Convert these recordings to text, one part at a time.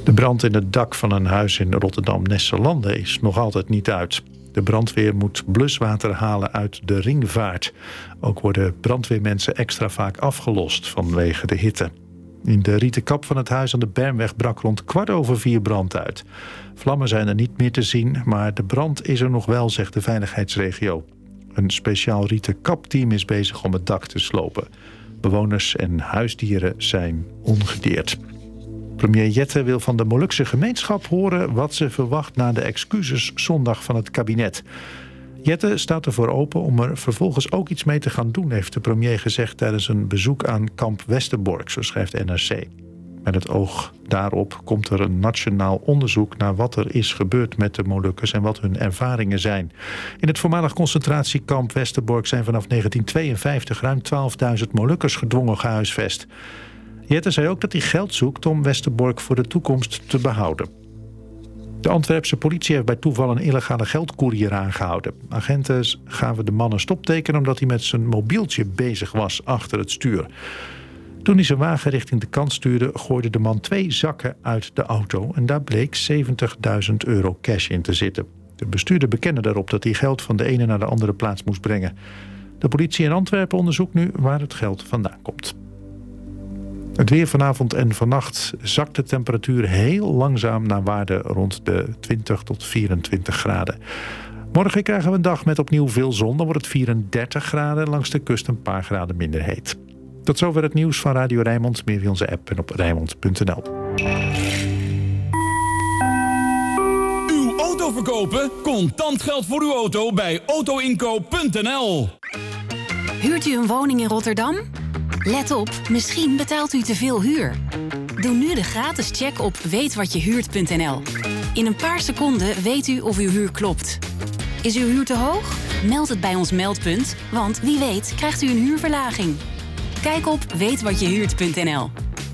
De brand in het dak van een huis in Rotterdam-Nesselande is nog altijd niet uit. De brandweer moet bluswater halen uit de Ringvaart. Ook worden brandweermensen extra vaak afgelost vanwege de hitte. In de rieten kap van het huis aan de Bernweg brak rond 4:15 brand uit. Vlammen zijn er niet meer te zien, maar de brand is er nog wel, zegt de veiligheidsregio. Een speciaal rieten kapteam is bezig om het dak te slopen. Bewoners en huisdieren zijn ongedeerd. Premier Jette wil van de Molukse gemeenschap horen wat ze verwacht na de excuses zondag van het kabinet. Jette staat ervoor open om er vervolgens ook iets mee te gaan doen, heeft de premier gezegd tijdens een bezoek aan kamp Westerbork, zo schrijft NRC. Met het oog daarop komt er een nationaal onderzoek naar wat er is gebeurd met de Molukkers en wat hun ervaringen zijn. In het voormalig concentratiekamp Westerbork zijn vanaf 1952 ruim 12.000 Molukkers gedwongen gehuisvest. Jette zei ook dat hij geld zoekt om Westerbork voor de toekomst te behouden. De Antwerpse politie heeft bij toeval een illegale geldkoerier aangehouden. Agenten gaven de man een stopteken omdat hij met zijn mobieltje bezig was achter het stuur. Toen hij zijn wagen richting de kant stuurde, gooide de man 2 zakken uit de auto en daar bleek €70.000 cash in te zitten. De bestuurder bekende daarop dat hij geld van de ene naar de andere plaats moest brengen. De politie in Antwerpen onderzoekt nu waar het geld vandaan komt. Het weer vanavond en vannacht zakt de temperatuur heel langzaam naar waarde rond de 20 tot 24 graden. Morgen krijgen we een dag met opnieuw veel zon. Dan wordt het 34 graden, langs de kust een paar graden minder heet. Tot zover het nieuws van Radio Rijnmond. Meer via onze app en op Rijnmond.nl. Uw auto verkopen? Contant geld voor uw auto bij autoinkoop.nl. Huurt u een woning in Rotterdam? Let op, misschien betaalt u te veel huur. Doe nu de gratis check op weetwatjehuurt.nl. In een paar seconden weet u of uw huur klopt. Is uw huur te hoog? Meld het bij ons meldpunt, want wie weet krijgt u een huurverlaging. Kijk op weetwatjehuurt.nl.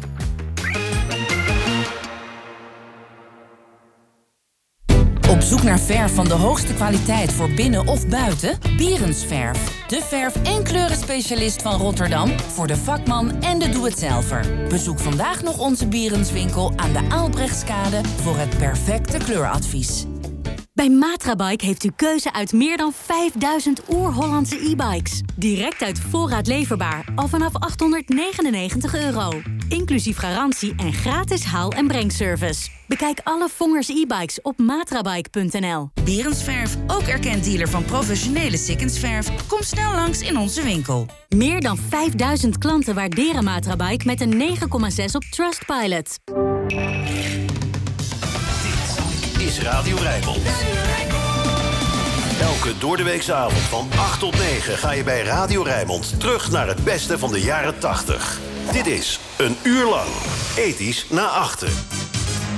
Op zoek naar verf van de hoogste kwaliteit voor binnen of buiten? Bierens Verf. De verf- en kleurenspecialist van Rotterdam voor de vakman en de doe-het-zelver. Bezoek vandaag nog onze Bierenswinkel aan de Aalbrechtskade voor het perfecte kleuradvies. Bij Matrabike heeft u keuze uit meer dan 5000 oer-Hollandse e-bikes. Direct uit voorraad leverbaar, al vanaf €899. Inclusief garantie en gratis haal- en brengservice. Bekijk alle Vongers e-bikes op matrabike.nl. Bierensverf, ook erkend dealer van professionele Sikkensverf. Kom snel langs in onze winkel. Meer dan 5000 klanten waarderen Matrabike met een 9,6 op Trustpilot. Is Radio Rijnmond. Elke doordeweekse avond van 8 tot 9 ga je bij Radio Rijnmond terug naar het beste van de jaren 80. Dit is Een Uur Lang. Ethisch na achten.